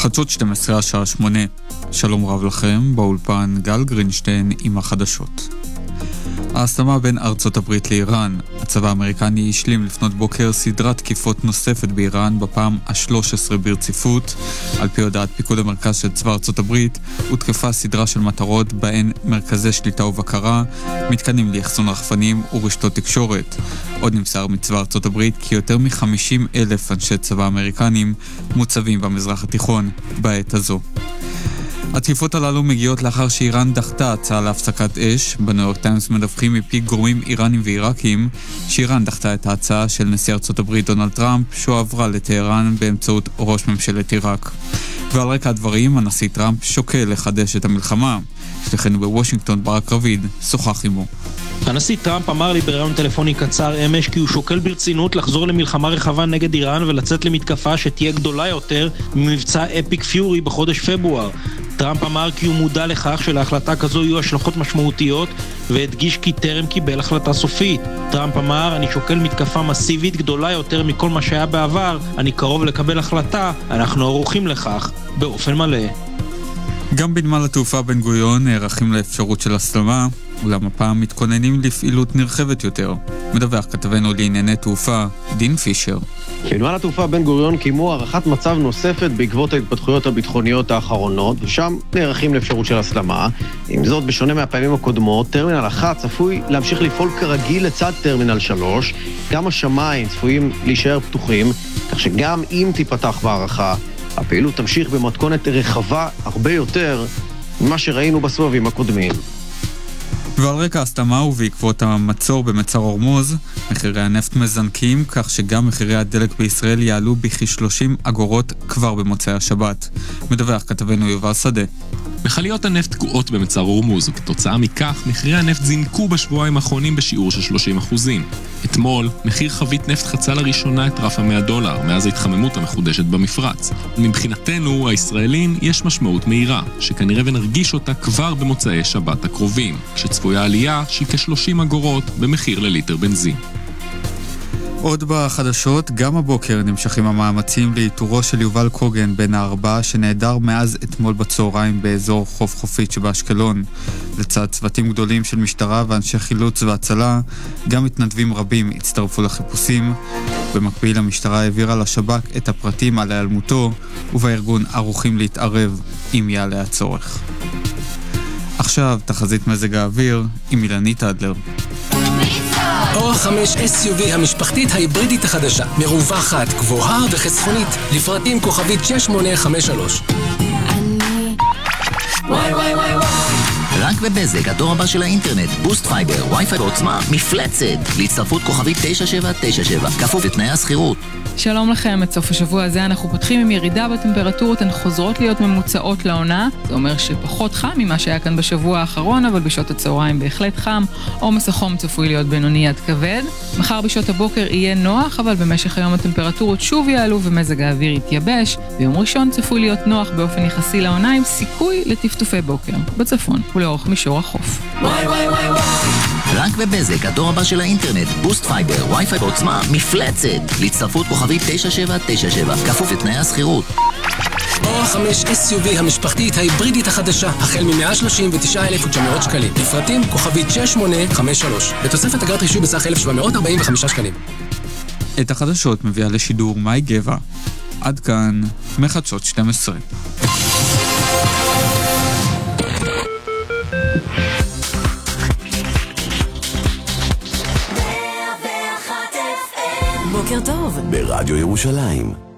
חדשות 12 השעה 8. שלום רב לכם, באולפן גל גרינשטיין עם החדשות. ההסלמה בין ארצות הברית לאיראן. הצבא האמריקני השלים לפנות בוקר סדרת תקיפות נוספת באיראן בפעם ה-13 ברציפות. על פי הודעת פיקוד המרכז של צבא ארצות הברית, הותקפה סדרה של מטרות בהן מרכזי שליטה ובקרה, מתקנים לאחסון רחפנים ורשתות תקשורת. עוד נמסר מצבא ארצות הברית כי יותר מ-50,000 אנשי צבא אמריקנים מוצבים במזרח התיכון בעת הזו. התקיפות הללו מגיעות לאחר שאיראן דחתה הצעה להפסקת אש. בניו יורק טיימס מדווחים מפי גורמים איראנים ועיראקים שאיראן דחתה את ההצעה של נשיא ארצות הברית דונלד טראמפ שהועברה לטהרן באמצעות ראש ממשלת עיראק. ועל רקע הדברים, הנשיא טראמפ שוקל לחדש את המלחמה. שליחנו בוושינגטון ברק רביד שוחח עמו. הנשיא טראמפ אמר לי בראיון טלפוני קצר אמש כי הוא שוקל ברצינות לחזור למלחמה רחבה נגד איראן ולצאת למתקפה שתהיה גדולה יותר ממבצע אפיק פיורי בחודש פברואר. טראמפ אמר כי הוא מודע לכך שלהחלטה כזו יהיו השלכות משמעותיות והדגיש כי טרם קיבל החלטה סופית. טראמפ אמר, אני שוקל מתקפה מסיבית גדולה יותר מכל מה שהיה בעבר, אני קרוב לקבל החלטה, אנחנו ערוכים לכך באופן מלא. גם בנמל התעופה בן גוריון נערכים לאפשרות של הסלמה, אולם הפעם מתכוננים לפעילות נרחבת יותר. מדווח כתבנו לענייני תעופה, דין פישר. בנמל התעופה בן גוריון קיימו הערכת מצב נוספת בעקבות ההתפתחויות הביטחוניות האחרונות, ושם נערכים לאפשרות של הסלמה. עם זאת, בשונה מהפעמים הקודמות, טרמינל 1 צפוי להמשיך לפעול כרגיל לצד טרמינל 3. גם השמיים צפויים להישאר פתוחים, כך שגם אם תיפתח בהערכה, הפעילות תמשיך במתכונת רחבה הרבה יותר ממה שראינו בסבבים הקודמים. ועל רקע ההסלמה ובעקבות המצור במצר הורמוז, מחירי הנפט מזנקים, כך שגם מחירי הדלק בישראל יעלו בכ-30 אגורות כבר במוצאי השבת. מדווח כתבנו יובל שדה. מכליות הנפט תקועות במצר הורמוז, וכתוצאה מכך מחירי הנפט זינקו בשבועיים האחרונים בשיעור של 30%. אתמול, מחיר חבית נפט חצה לראשונה את רף $100 מאז ההתחממות המחודשת במפרץ. ומבחינתנו, הישראלים, יש משמעות מהירה, שכנראה ונרגיש אותה כבר במוצאי שבת הקרובים, כשצפויה עלייה של כ-30 אגורות במחיר לליטר בנזין. עוד בחדשות, גם הבוקר נמשכים המאמצים לאיתורו של יובל קוגן בן הארבעה שנעדר מאז אתמול בצהריים באזור חוף חופית שבאשקלון. לצד צוותים גדולים של משטרה ואנשי חילוץ והצלה, גם מתנדבים רבים הצטרפו לחיפושים. במקביל המשטרה העבירה לשב"כ את הפרטים על היעלמותו, ובארגון ערוכים להתערב אם יעלה הצורך. עכשיו תחזית מזג האוויר עם אילנית אדלר. אור 5 SUV המשפחתית ההיברידית החדשה, מרווחת, גבוהה וחסכונית, לפרטים כוכבית 6853. רק בבזק, הדור הבא של האינטרנט, בוסט פייבר, וי-פיי ועוצמה, מפלצת, להצטרפות כוכבית 9797, כפוף לתנאי הסחירות. שלום לכם, את סוף השבוע הזה אנחנו פותחים עם ירידה בטמפרטורות, הן חוזרות להיות ממוצעות לעונה. זה אומר שפחות חם ממה שהיה כאן בשבוע האחרון, אבל בשעות הצהריים בהחלט חם. עומס החום צפוי להיות בינוני עד כבד. מחר בשעות הבוקר יהיה נוח, אבל במשך היום הטמפרטורות שוב יעלו ומזג האוויר יתייבש. ביום ראשון צפוי להיות נוח באופן יחסי לעונה עם סיכוי לטפטופי בוקר בצפון ולאורך מישור החוף. רק בבזק, הדור הבא של האינטרנט, בוסט פייבר, וי-פיי ועוצמה, מפלצת, להצטרפות כוכבית 9797, כפוף לתנאי הסחירות. אור 5 SUV המשפחתית ההיברידית החדשה, החל מ-139,900 שקלים, לפרטים כוכבית 6853, בתוספת אגרת רישוי בסך 1,745 שקלים. את החדשות מביאה לשידור מאי גבע. עד כאן מחדשות 12. בוקר טוב ברדיו ירושלים.